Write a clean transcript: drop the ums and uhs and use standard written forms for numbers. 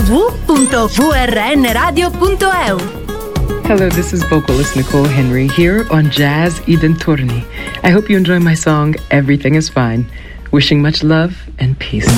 www.vrnradio.eu. Hello, this is vocalist Nicole Henry here on Jazz I Dintorni. I hope you enjoy my song, Everything is Fine. Wishing much love and peace.